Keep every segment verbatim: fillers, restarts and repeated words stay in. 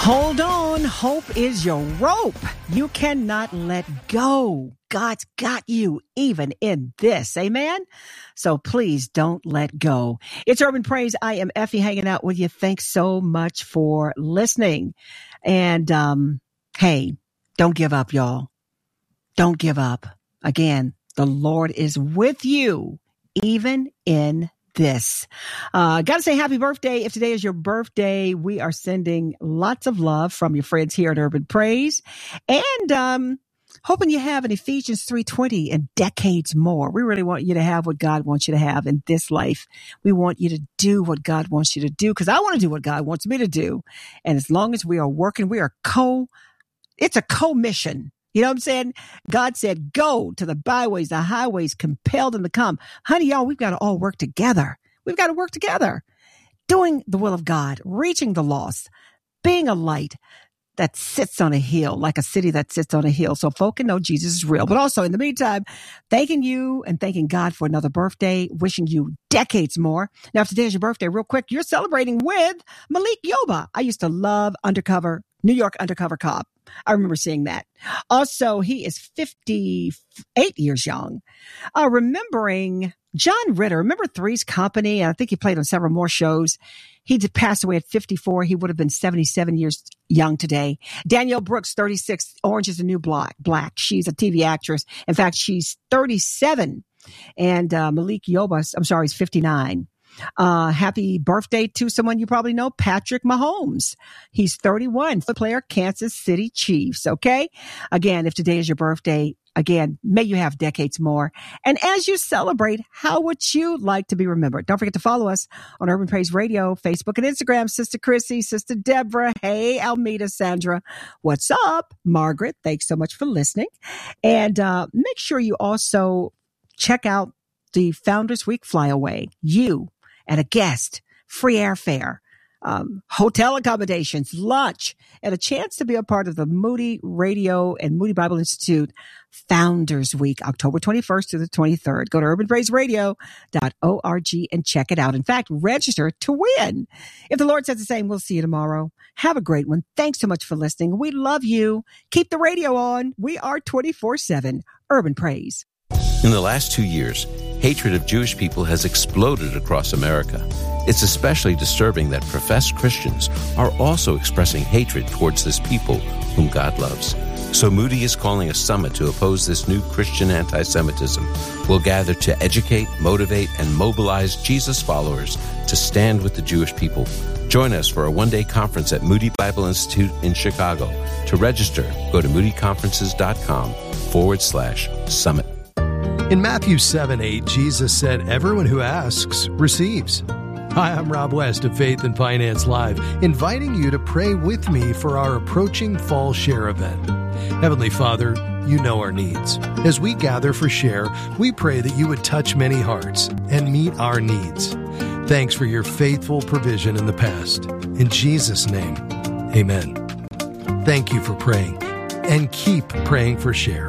Hold on. Hope is your rope. You cannot let go. God's got you even in this. Amen. So please don't let go. It's Urban Praise. I am Effie hanging out with you. Thanks so much for listening. And, um, hey, don't give up, y'all. Don't give up. Again, the Lord is with you even in this. Uh, gotta say happy birthday. If today is your birthday, we are sending lots of love from your friends here at Urban Praise. And, um, hoping you have an Ephesians three twenty and decades more. We really want you to have what God wants you to have in this life. We want you to do what God wants you to do, because I want to do what God wants me to do. And as long as we are working, we are co, it's a co-mission. You know what I'm saying? God said, go to the byways, the highways, compel them to come. Honey, y'all, we've got to all work together. We've got to work together. Doing the will of God, reaching the lost, being a light that sits on a hill, like a city that sits on a hill. So folk can know Jesus is real. But also in the meantime, thanking you and thanking God for another birthday, wishing you decades more. Now, if today is your birthday, real quick, you're celebrating with Malik Yoba. I used to love Undercover, New York Undercover Cop. I remember seeing that. Also, he is fifty-eight years young. Uh, remembering John Ritter, remember Three's Company? I think he played on several more shows. He did pass away at fifty-four. He would have been seventy-seven years young today. Danielle Brooks, thirty-six. Orange is the New Black. Black. She's a T V actress. In fact, she's thirty-seven. And uh, Malik Yoba, I'm sorry, he's fifty-nine. Uh, happy birthday to someone you probably know, Patrick Mahomes. He's thirty-one, football player, Kansas City Chiefs. Okay. Again, if today is your birthday, again, may you have decades more. And as you celebrate, how would you like to be remembered? Don't forget to follow us on Urban Praise Radio, Facebook and Instagram. Sister Chrissy, Sister Deborah. Hey, Almeida, Sandra. What's up? Margaret, thanks so much for listening. And, uh, make sure you also check out the Founders Week Flyaway. You and a guest, free airfare, um, hotel accommodations, lunch, and a chance to be a part of the Moody Radio and Moody Bible Institute Founders Week, October twenty-first to the twenty-third. Go to urban praise radio dot org and check it out. In fact, register to win. If the Lord says the same, we'll see you tomorrow. Have a great one. Thanks so much for listening. We love you. Keep the radio on. We are twenty-four seven Urban Praise. In the last two years, hatred of Jewish people has exploded across America. It's especially disturbing that professed Christians are also expressing hatred towards this people whom God loves. So Moody is calling a summit to oppose this new Christian anti-Semitism. We'll gather to educate, motivate, and mobilize Jesus followers to stand with the Jewish people. Join us for a one-day conference at Moody Bible Institute in Chicago. To register, go to moody conferences dot com forward slash summit. In Matthew seven eight, Jesus said, everyone who asks receives. Hi, I'm Rob West of Faith and Finance Live, inviting you to pray with me for our approaching Fall Share event. Heavenly Father, you know our needs. As we gather for Share, we pray that you would touch many hearts and meet our needs. Thanks for your faithful provision in the past. In Jesus' name, amen. Thank you for praying, and keep praying for Share.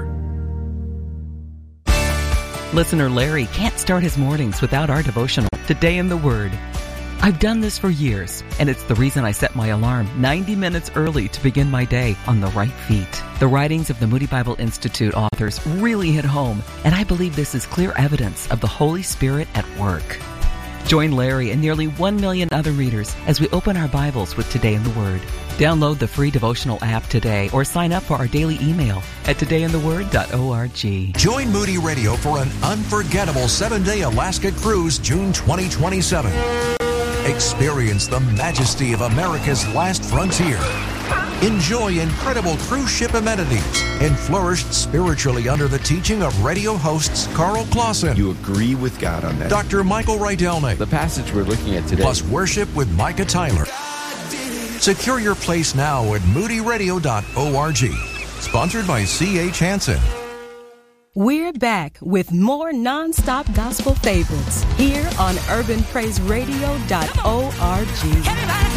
Listener Larry can't start his mornings without our devotional, Today in the Word. I've done this for years, and it's the reason I set my alarm ninety minutes early to begin my day on the right feet. The writings of the Moody Bible Institute authors really hit home, and I believe this is clear evidence of the Holy Spirit at work. Join Larry and nearly one million other readers as we open our Bibles with Today in the Word. Download the free devotional app today or sign up for our daily email at today in the word dot org. Join Moody Radio for an unforgettable seven-day Alaska cruise June twenty twenty-seven. Experience the majesty of America's last frontier. Enjoy incredible cruise ship amenities and flourish spiritually under the teaching of radio hosts Carl Clausen. You agree with God on that. Doctor Michael Rydelnik. The passage we're looking at today. Plus worship with Micah Tyler. Secure your place now at moody radio dot org. Sponsored by C H Hansen. We're back with more non-stop gospel favorites here on urban praise radio dot org.